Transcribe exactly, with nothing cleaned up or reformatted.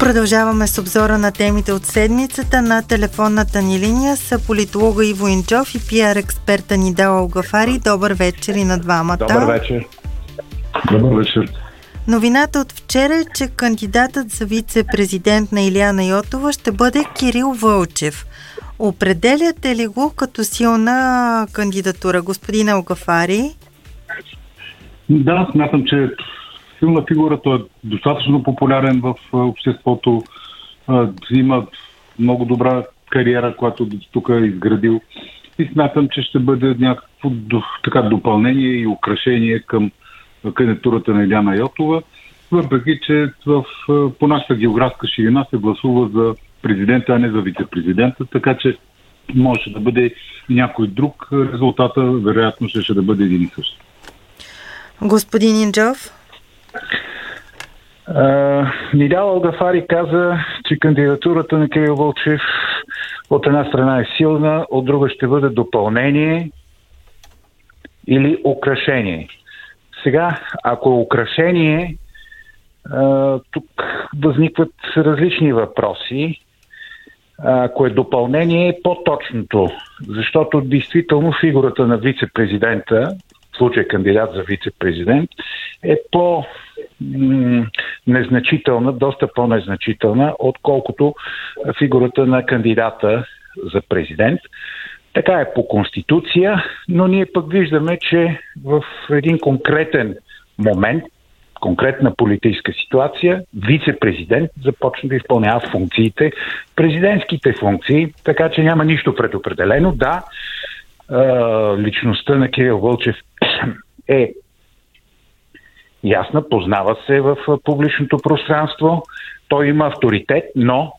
Продължаваме с обзора на темите от седмицата. На телефонната ни линия са политолога Иво Инджов и пиар експерта Нидал Алгафари. Добър вечер и на двамата. Добър вечер. Добър вечер. Новината от вчера е, че кандидатът за вице-президент на Илияна Йотова ще бъде Кирил Вълчев. Определяте ли го като силна кандидатура, господин Алгафари? Да, смятам, че силна фигура, той е достатъчно популярен в обществото, има много добра кариера, която тук е изградил и смятам, че ще бъде някакво така допълнение и украшение към кандидатурата на Илияна Йотова, въпреки че в, по нашата географска ширина се гласува за президента, а не за вице-президента, така че може да бъде някой друг. Резултата вероятно ще, ще да бъде един и същ. Господин Инджов? Нидал Алгафари каза, че кандидатурата на Кирил Вълчев от една страна е силна, от друга ще бъде допълнение или украшение. Сега, ако е украшение, тук възникват различни въпроси. Ако е допълнение, е по-точното, защото действително фигурата на вице-президента, в случай кандидат за вице-президент, е по-незначителна, доста по-незначителна, отколкото фигурата на кандидата за президент. Така е по Конституция, но ние пък виждаме, че в един конкретен момент, конкретна политическа ситуация, вице-президент започна да изпълнява функциите, президентските функции, така че няма нищо предопределено. Да, личността на Кирил Вълчев е ясна, познава се в публичното пространство, той има авторитет, но